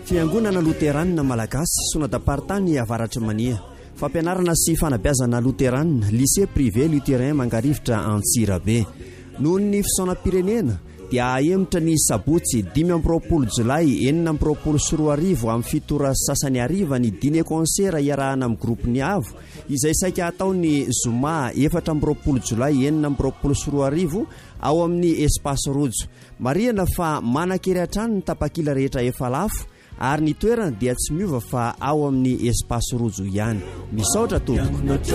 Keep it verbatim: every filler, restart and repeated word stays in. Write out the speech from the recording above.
Fiangonana Luteranina Malagasy Sonadapartany Avaratra Mania. Fampianarana sy fanabeazana Luteranina lycée privé Lutherin Mangarivotra Antsirabe. Noho ny fisaonam-pirenena dia ahemitra ny sabotsy dimy amby roapolo jolay enina amby roapolo sy roa arivo amin'ny fitora sasany ariva ny dîner concert iarahana amin'ny groupe ny avo izay saika ataony zoma efatra amby roapolo jolay enina amby roapolo sy roa arivo ao amin'ny espace rojo. Marihana fa manan-kery hatrany ny tapakila rehetra efa lafo ary ny toerana dia tsy miova fa ao amin'ny espace rojo ihany. Misaotra tompoko.